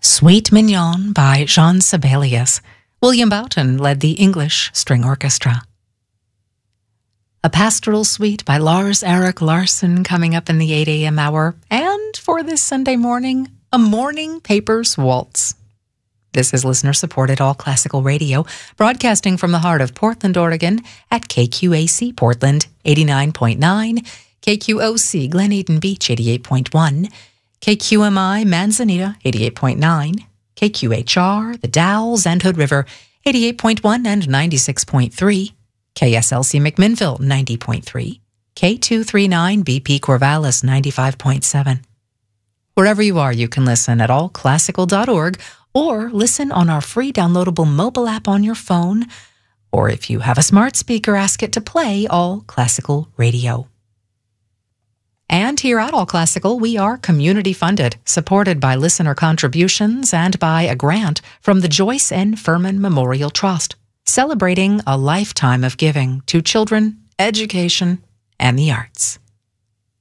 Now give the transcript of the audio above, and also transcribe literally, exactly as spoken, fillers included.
Suite Mignon by Jean Sibelius. William Boughton led the English String Orchestra. A Pastoral Suite by Lars Erik Larsson coming up in the eight a.m. hour. And for this Sunday morning, a Morning Papers Waltz. This is listener-supported All Classical Radio, broadcasting from the heart of Portland, Oregon at K Q A C Portland eighty-nine point nine, K Q O C Glen Eden Beach eighty-eight point one, K Q M I Manzanita eighty-eight point nine, K Q H R, The Dalles and Hood River eighty-eight point one and ninety-six point three, K S L C McMinnville ninety point three, K two thirty-nine B P Corvallis ninety-five point seven. Wherever you are, you can listen at all classical dot org or listen on our free downloadable mobile app on your phone, or if you have a smart speaker, ask it to play All Classical Radio. And here at All Classical, we are community-funded, supported by listener contributions and by a grant from the Joyce N. Furman Memorial Trust, celebrating a lifetime of giving to children, education, and the arts.